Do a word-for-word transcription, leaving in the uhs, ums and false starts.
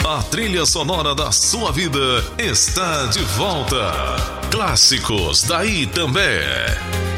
A trilha sonora da sua vida está de volta. Clássicos da Itambé.